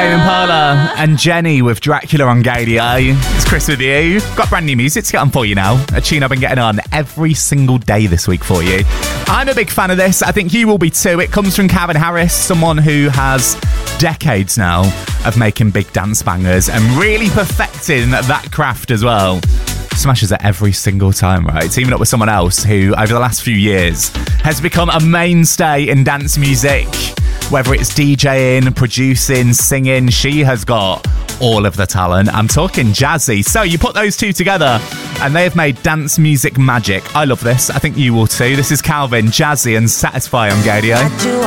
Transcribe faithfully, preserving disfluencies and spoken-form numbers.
Tame Impala and Jenny with Dracula on Gadio. It's Chris with you. Got brand new music to get on for you now. A tune I've been getting on every single day this week for you. I'm a big fan of this. I think you will be too. It comes from Calvin Harris, someone who has decades now of making big dance bangers and really perfecting that craft as well. Smashes it every single time, right? Teaming up with someone else who, over the last few years, has become a mainstay in dance music. Whether it's DJing, producing, singing, she has got all of the talent. I'm talking Jazzy. So you put those two together and they have made dance music magic. I love this. I think you will too. This is Calvin, Jazzy and Satisfy on Gadio.